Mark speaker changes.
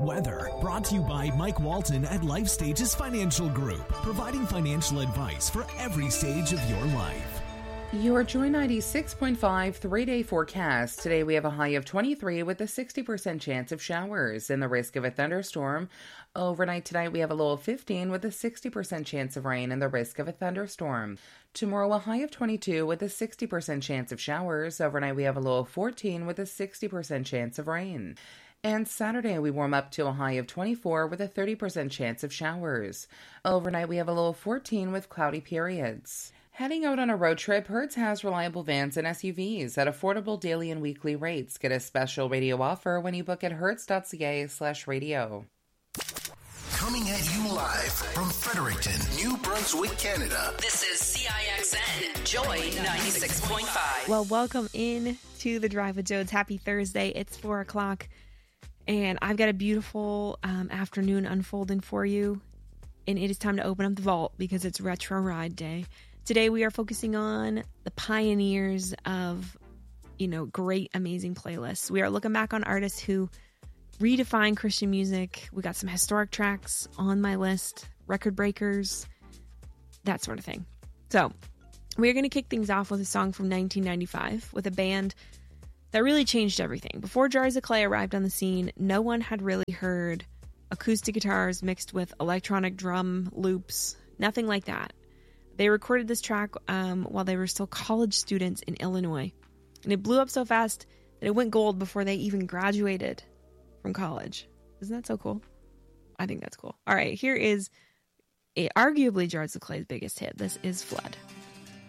Speaker 1: Weather, brought to you by Mike Walton at Life Stages Financial Group, providing financial advice for every stage of your life.
Speaker 2: Your Joy 96.5 3-day forecast. Today we have a high of 23 with a 60% chance of showers and the risk of a thunderstorm. Overnight tonight we have a low of 15 with a 60% chance of rain and the risk of a thunderstorm. Tomorrow a high of 22 with a 60% chance of showers. Overnight we have a low of 14 with a 60% chance of rain. And Saturday, we warm up to a high of 24 with a 30% chance of showers. Overnight, we have a low of 14 with cloudy periods. Heading out on a road trip, Hertz has reliable vans and SUVs at affordable daily and weekly rates. Get a special radio offer when you book at hertz.ca/radio.
Speaker 3: Coming at you live from Fredericton, New Brunswick, Canada.
Speaker 4: This is CIXN Joy 96.5.
Speaker 5: Well, welcome in to the Drive with Jodes. Happy Thursday. It's 4 o'clock. And I've got a beautiful afternoon unfolding for you. And it is time to open up the vault because it's Retro Ride Day. Today we are focusing on the pioneers of, great, amazing playlists. We are looking back on artists who redefined Christian music. We got some historic tracks on my list, record breakers, that sort of thing. So we're going to kick things off with a song from 1995 with a band that really changed everything. Before Jars of Clay arrived on the scene, no one had really heard acoustic guitars mixed with electronic drum loops, nothing like that. They recorded this track while they were still college students in Illinois. And it blew up so fast that it went gold before they even graduated from college. Isn't that so cool? I think that's cool. All right, here is arguably Jars of Clay's biggest hit. This is Flood.